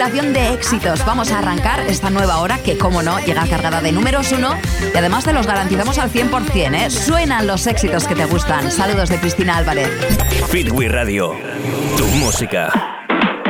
recopilación de éxitos. Vamos a arrancar esta nueva hora que, como no, llega cargada de números 1 y además te los garantizamos al 100%, ¿eh? Suenan los éxitos que te gustan. Saludos de Cristina Álvarez. Fitwi Radio, tu música.